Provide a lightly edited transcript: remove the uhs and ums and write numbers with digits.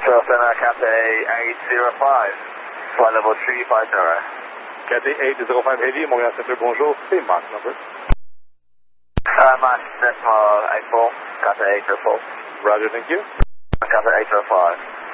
Cessna Cathay 805, flight level 350. Cathay 805 Heavy, Montreal Center, bonjour, c'est Mach number. Mach decimal 84, Cathay 804. Roger, thank you. Cathay 805.